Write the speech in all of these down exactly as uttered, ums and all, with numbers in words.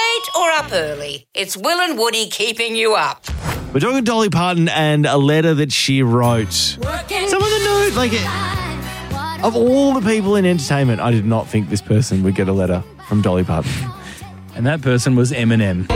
late or up early, it's Will and Woody keeping you up. We're talking Dolly Parton and a letter that she wrote. Some of the news, like, of all the people in entertainment, I did not think this person would get a letter from Dolly Parton. And that person was Eminem.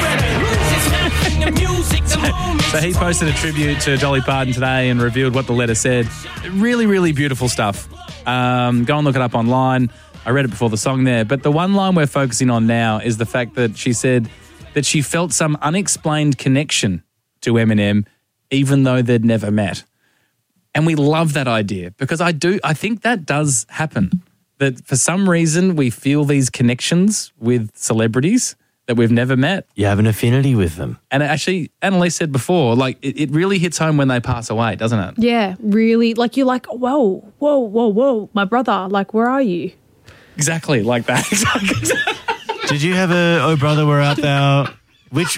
So he posted a tribute to Dolly Parton today and revealed what the letter said. Really, really beautiful stuff. Um, go and look it up online. I read it before the song there. But the one line we're focusing on now is the fact that she said that she felt some unexplained connection to Eminem, even though they'd never met. And we love that idea because I do. I think that does happen. That for some reason we feel these connections with celebrities that we've never met. You have an affinity with them. And actually, Annalise said before, like it, it really hits home when they pass away, doesn't it? Yeah, really. Like you're like, whoa, whoa, whoa, whoa, my brother. Like, where are you? Exactly like that. Did you have a Oh Brother We're Out There? Which,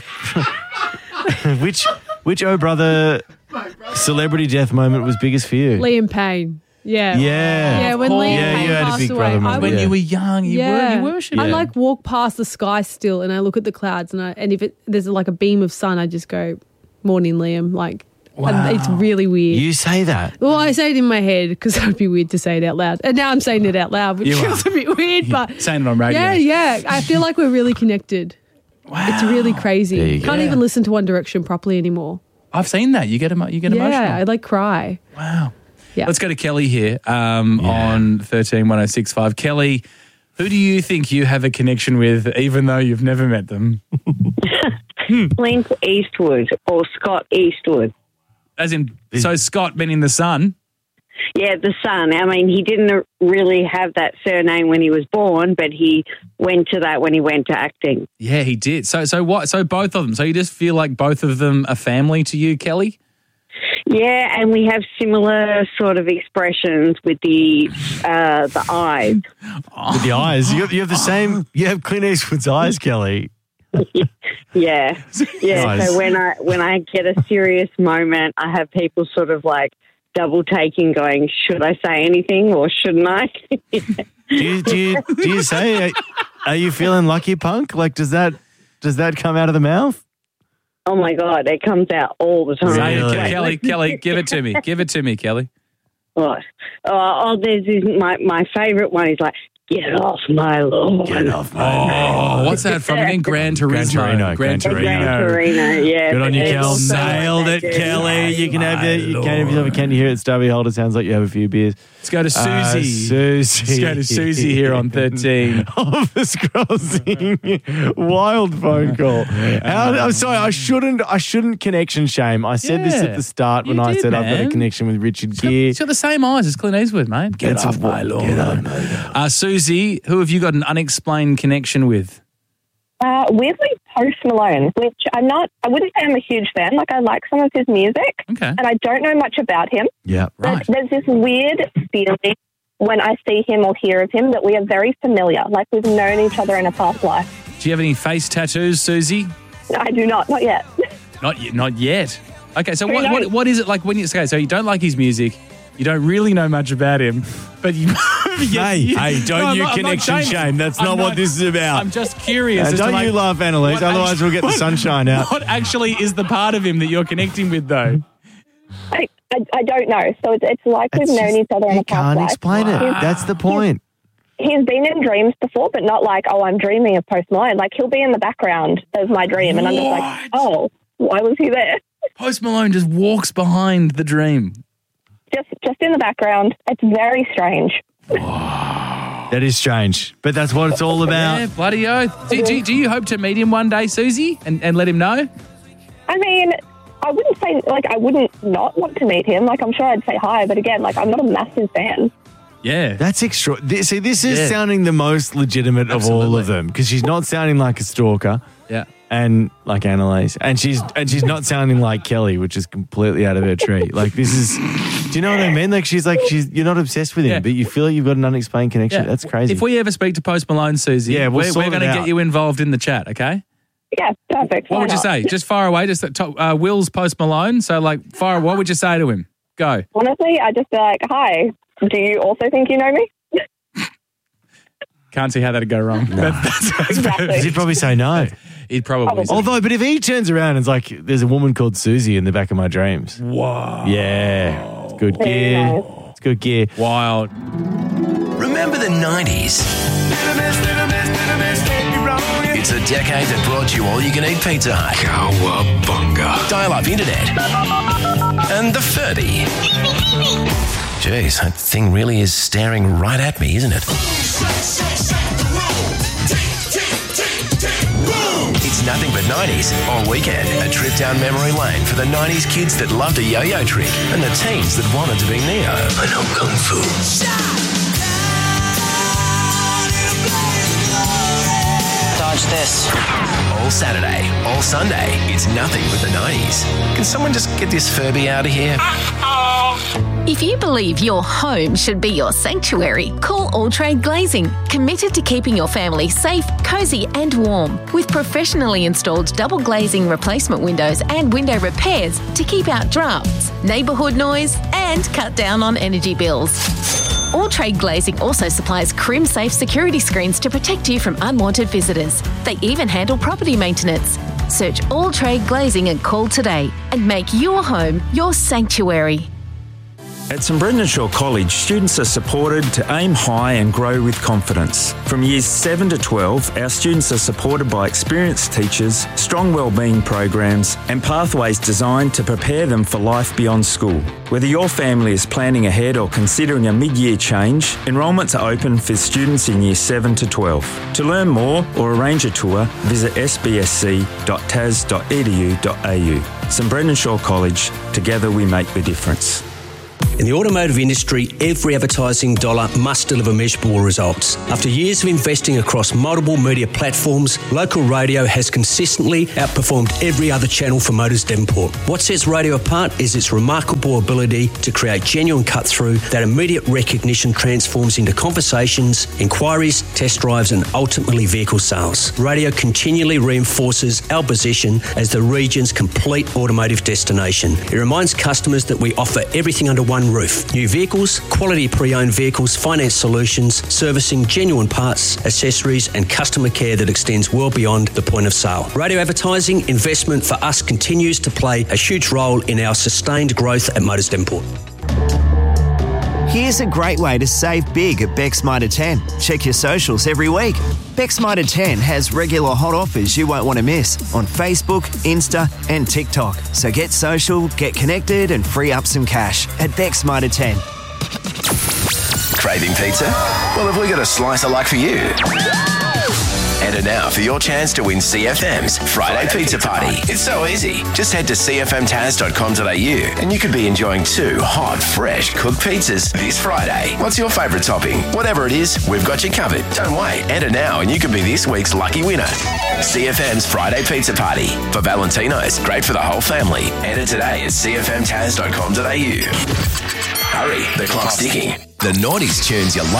which, which Oh Brother celebrity death moment was biggest for you? Liam Payne. Yeah. Yeah. Yeah, when Liam Yeah, Payne you had a passed big away, brother I moment, would, When yeah. you were young, you yeah. were you worshipped. I like walk past the sky still and I look at the clouds and I and if it, there's like a beam of sun, I just go, morning, Liam. Like, Wow. and it's really weird. You say that. Well, I say it in my head because it would be weird to say it out loud. And now I'm saying it out loud, which You feels a bit weird. But saying it on radio. yeah, yeah. I feel like we're really connected. Wow. It's really crazy. There you Can't go. even listen to One Direction properly anymore. I've seen that. You get emo- you get Yeah, emotional. I like cry. Wow. Yeah. Let's go to Kelly here um, Yeah. on thirteen one oh six five. Kelly, who do you think you have a connection with even though you've never met them? Clint Eastwood or Scott Eastwood. As in, so Scott meaning the son? Yeah, the son. I mean, he didn't really have that surname when he was born, but he went to that when he went to acting. Yeah, he did. So so what? So both of them. So you just feel like both of them are family to you, Kelly? Yeah, and we have similar sort of expressions with the uh, the eyes. With the eyes. You have, you have the same, you have Clint Eastwood's eyes, Kelly. Yeah, yeah. Nice. So when I when I get a serious moment, I have people sort of like double taking, going, "Should I say anything or shouldn't I?" Do you, do you, do you say, are you feeling lucky, punk? Like, does that, does that come out of the mouth? Oh my God, it comes out all the time. Say it, Really? Kelly, Kelly, give it to me. Give it to me, Kelly. What? Oh, oh, there's this, my my favourite one is like, "Get off my lawn." Get off my Oh, what's that from again? Gran Turismo. Gran Torino, Gran The Torino. Gran Torino, yeah. Good on you, but Kel. it's also like Nailed that it, too. Kelly. You can have it. You can have yourself a can you hear it, Stubby Holder. Sounds like you have a few beers. Let's go to Susie. Uh, Susie. Let's go to Susie here on thirteen. Office crossing. Wild phone call. How, I'm sorry, I shouldn't I shouldn't connection shame. I said this Yeah, at the start when you I did, said I've got a man. connection with Richard He's got, Gere. he's got the same eyes as Clint Eastwood, mate. Get That's off a- my lawn. get on, Uh, Susie, who have you got an unexplained connection with? Uh, weirdly, Post Malone, which I'm not, I wouldn't say I'm a huge fan. Like, I like some of his music, Okay. and I don't know much about him. Yeah. Right. But there's this weird feeling when I see him or hear of him that we are very familiar, like we've known each other in a past life. Do you have any face tattoos, Susie? I do not, not yet. Not yet. Not yet. Okay, so Who what, what knows? what is it like when you okay, so you don't like his music, you don't really know much about him, but you Hey, hey, don't No, I'm you not- I'm not connection saying- shame. That's I'm not, what this is about. I'm just curious. And as to, don't like, you laugh, Annalise, what otherwise actually- we'll get the sunshine out. What actually is the part of him that you're connecting with, though? I, I, I don't know. So it's, it's like we've It's known just- each other in you a past can't life. explain it. He's- That's the point. He's been in dreams before, but not like, oh, I'm dreaming of Post Malone. Like, he'll be in the background of my dream, and I'm just like, oh, why was he there? Post Malone just walks behind the dream. Just, just in the background. It's very strange. That is strange, but that's what it's all about. Yeah, bloody oath. Do, do, do you hope to meet him one day, Susie, and, and let him know? I mean, I wouldn't say, like, I wouldn't not want to meet him. Like, I'm sure I'd say hi, but again, like, I'm not a massive fan. Yeah. That's extra. This, see, this is Yeah. sounding the most legitimate of all Absolutely. of them because she's not sounding like a stalker Yeah. and like Annalise, and she's and she's not sounding like Kelly, which is completely out of her tree. Like this is, do you know what I mean? Like she's like she's you're not obsessed with him, Yeah. but you feel like you've got an unexplained connection. Yeah. That's crazy. If we ever speak to Post Malone, Susie, Yeah, we'll we're, sort we're going it to out. get you involved in the chat, okay? Yeah, perfect. What Why would you not? say? Just fire away. Just that top, uh, Will's Post Malone. So, like, fire. What would you say to him? Go. Honestly, I just be like, hi, do you also think you know me? Can't see how that'd go wrong. No. That's, that's Exactly. He'd probably say no. He'd probably say. Although, but if he turns around and is like, there's a woman called Susie in the back of my dreams. Wow. Yeah. It's good Very gear. nice. It's good gear. Wild. Remember the nineties? It's a decade that brought you all-you-can-eat Pizza Hut. Cowabunga. Dial-up internet. And the Furby. Jeez, that thing really is staring right at me, isn't it? It's nothing but nineties all weekend. A trip down memory lane for the nineties kids that loved a yo-yo trick and the teens that wanted to be Neo. I know Kung Fu. Dodge this. All Saturday, all Sunday, it's nothing but the nineties. Can someone just get this Furby out of here? If you believe your home should be your sanctuary, call All Trade Glazing, committed to keeping your family safe, cosy and warm, with professionally installed double glazing replacement windows and window repairs to keep out drafts, neighbourhood noise and cut down on energy bills. All Trade Glazing also supplies crim-safe security screens to protect you from unwanted visitors. They even handle property maintenance. Search All Trade Glazing and call today and make your home your sanctuary. At St Brendan Shaw College, students are supported to aim high and grow with confidence. From years seven to twelve, our students are supported by experienced teachers, strong wellbeing programs and pathways designed to prepare them for life beyond school. Whether your family is planning ahead or considering a mid-year change, enrolments are open for students in years seven to twelve. To learn more or arrange a tour, visit s b s c dot t a s dot e d u dot a u. St Brendan Shaw College, together we make the difference. In the automotive industry, every advertising dollar must deliver measurable results. After years of investing across multiple media platforms, local radio has consistently outperformed every other channel for Motors Devonport. What sets radio apart is its remarkable ability to create genuine cut-through that immediate recognition transforms into conversations, inquiries, test drives and ultimately vehicle sales. Radio continually reinforces our position as the region's complete automotive destination. It reminds customers that we offer everything under one roof. New vehicles, quality pre-owned vehicles, finance solutions, servicing, genuine parts, accessories and customer care that extends well beyond the point of sale. Radio advertising investment for us continues to play a huge role in our sustained growth at Motors Devonport. Here's a great way to save big at Beck's Mitre ten. Check your socials every week. Beck's Mitre ten has regular hot offers you won't want to miss on Facebook, Insta and TikTok. So get social, get connected and free up some cash at Beck's Mitre ten. Craving pizza? Well, have we got a slice of luck for you? Enter now for your chance to win C F M's Friday Pizza Party. It's so easy. Just head to c f m taz dot com dot a u and you could be enjoying two hot, fresh cooked pizzas this Friday. What's your favourite topping? Whatever it is, we've got you covered. Don't wait. Enter now and you could be this week's lucky winner. C F M's Friday Pizza Party. For Valentino's, great for the whole family. Enter today at c f m taz dot com dot a u. Hurry, the clock's ticking. The noughties tunes you love.